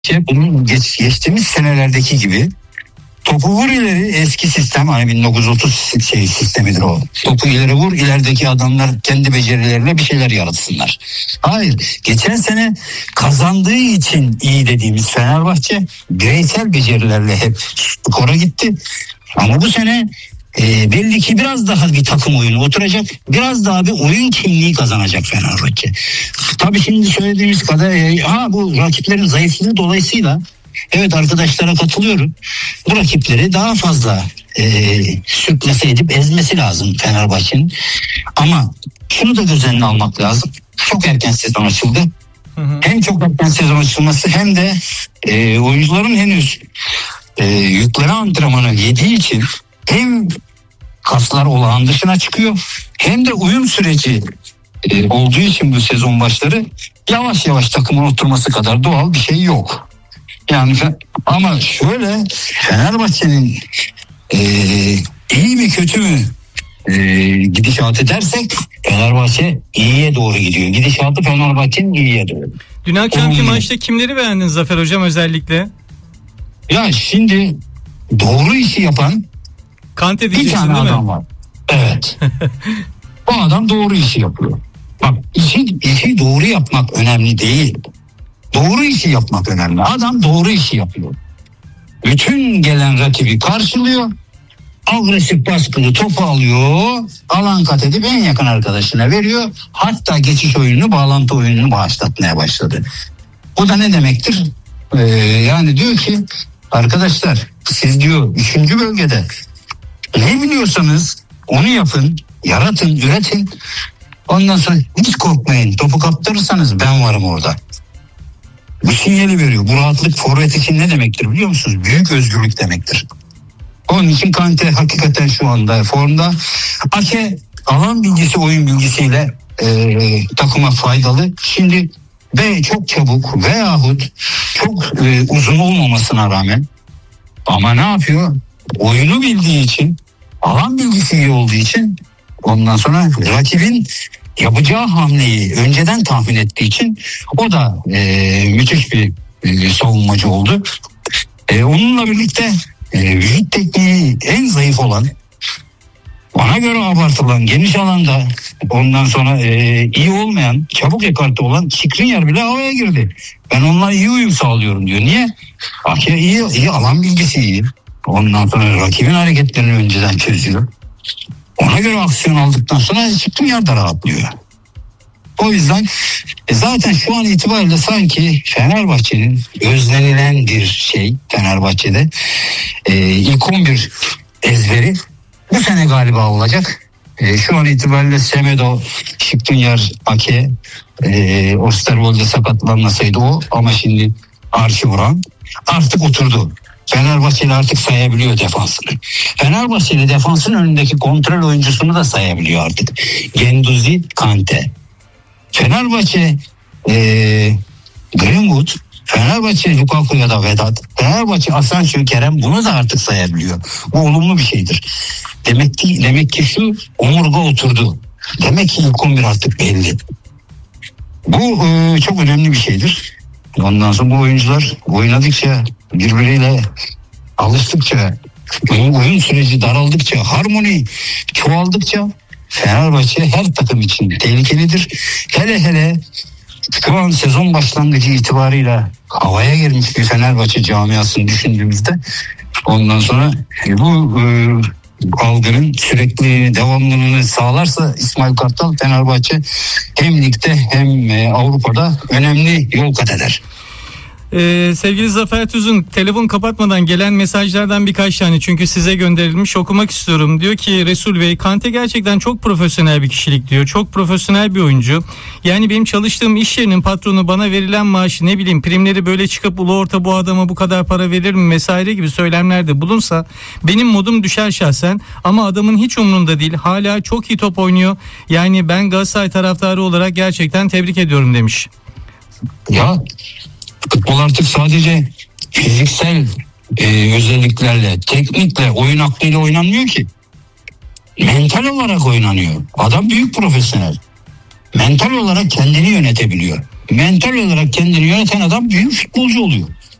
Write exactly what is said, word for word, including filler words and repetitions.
bunun geç, geçtiğimiz senelerdeki gibi topu vur ileri, eski sistem hani bin dokuz yüz otuz şey sistemidir o. Topu ileri vur, ilerideki adamlar kendi becerilerine bir şeyler yaratsınlar. Hayır, geçen sene kazandığı için iyi dediğimiz Fenerbahçe bireysel becerilerle hep skora gitti. Ama bu sene e, belli ki biraz daha bir takım oyunu oturacak. Biraz daha bir oyun kimliği kazanacak Fenerbahçe. Tabii şimdi söylediğimiz kadar e, ha bu rakiplerin zayıflığı dolayısıyla evet arkadaşlara katılıyorum. Bu rakipleri daha fazla e, sürklase edip ezmesi lazım Fenerbahçe'nin. Ama şunu da göz önüne almak lazım. Çok erken sezon açıldı. Hı hı. Hem çok erken sezon açılması hem de e, oyuncuların henüz e, yükleme antrenmanı yediği için hem kaslar olağan dışına çıkıyor hem de uyum süreci e, olduğu için bu sezon başları yavaş yavaş takımın oturması kadar doğal bir şey yok. Yani ama şöyle Fenerbahçe'nin e, iyi mi kötü mü e, gidişatı dersek Fenerbahçe iyiye doğru gidiyor. Gidişatı Fenerbahçe'nin iyiye doğru. Dün akşamki maçta kimleri beğendin Zafer Hocam özellikle? Ya şimdi doğru işi yapan Kante bir tane değil adam mi? var. Evet. O adam doğru işi yapıyor. Bak işi, işi doğru yapmak önemli değil. Doğru işi yapmak önemli. Adam doğru işi yapıyor. Bütün gelen rakibi karşılıyor. Agresif baskılı topu alıyor. Alan kat edip en yakın arkadaşına veriyor. Hatta geçiş oyununu, bağlantı oyununu bağışlatmaya başladı. Bu da ne demektir? Ee, yani diyor ki arkadaşlar siz diyor üçüncü bölgede ne biliyorsanız onu yapın, yaratın, üretin. Ondan sonra hiç korkmayın. Topu kaptırırsanız ben varım orada. Bu sinyali veriyor. Bu rahatlık forvet için ne demektir biliyor musunuz? Büyük özgürlük demektir. Onun için Kante hakikaten şu anda formda. Ake alan bilgisi, oyun bilgisiyle e, takıma faydalı. Şimdi ve çok çabuk veyahut çok e, uzun olmamasına rağmen ama ne yapıyor? Oyunu bildiği için, alan bilgisi iyi olduğu için ondan sonra rakibin yapacağı hamleyi önceden tahmin ettiği için o da e, müthiş bir e, savunmacı oldu. E, onunla birlikte e, vücut tekniği en zayıf olan, ona göre abartılan, geniş alanda ondan sonra e, iyi olmayan, çabuk ekarte olan Skriniar bile havaya girdi. Ben onunla iyi uyum sağlıyorum diyor. Niye? Ake iyi, iyi alan bilgisi iyi. Ondan sonra rakibin hareketlerini önceden çözüyor. Ona göre aksiyon aldıktan sonra Skriniar da rahatlıyor. O yüzden e zaten şu an itibariyle sanki Fenerbahçe'nin özlenilen bir şey Fenerbahçe'de e, ilk on bir ezberi bu sene galiba olacak. E, şu an itibariyle Semedo, Skriniar, Ake, e, Osterwolde sakatlanmasaydı o ama şimdi Archie Buran artık oturdu. Fenerbahçeli artık sayabiliyor defansını. Fenerbahçeli defansın önündeki kontrol oyuncusunu da sayabiliyor artık. Genduzi, Kante. Fenerbahçe e, Greenwood, Fenerbahçe Lukaku ya da Vedat, Fenerbahçe Asensio, Kerem bunu da artık sayabiliyor. Bu olumlu bir şeydir. Demek ki demek ki şu omurga oturdu. Demek ki ilk on bir artık belli. Bu e, çok önemli bir şeydir. Ondan sonra bu oyuncular oynadıkça, birbiriyle alıştıkça, oyun süreci daraldıkça, harmoni çoğaldıkça Fenerbahçe her takım için tehlikelidir. Hele hele şu an sezon başlangıcı itibarıyla havaya girmiş bir Fenerbahçe camiasını düşündüğümüzde ondan sonra bu e, algının sürekli devamlılığını sağlarsa İsmail Kartal Fenerbahçe hem ligde hem e, Avrupa'da önemli yol kat eder. Ee, sevgili Zafer Tüzün, telefon kapatmadan gelen mesajlardan birkaç tane çünkü size gönderilmiş okumak istiyorum. Diyor ki Resul Bey, Kante gerçekten çok profesyonel bir kişilik diyor. Çok profesyonel bir oyuncu. Yani benim çalıştığım iş yerinin patronu bana verilen maaşı, ne bileyim primleri böyle çıkıp ulu orta bu adama bu kadar para verir mi vesaire gibi söylemlerde bulunsa benim modum düşer şahsen, ama adamın hiç umrunda değil. Hala çok iyi top oynuyor. Yani ben Galatasaray taraftarı olarak gerçekten tebrik ediyorum demiş. Ya futbol artık sadece fiziksel e, özelliklerle, teknikle, oyun aklıyla oynanmıyor ki. Mental olarak oynanıyor. Adam büyük profesyonel. Mental olarak kendini yönetebiliyor. Mental olarak kendini yöneten adam büyük futbolcu oluyor.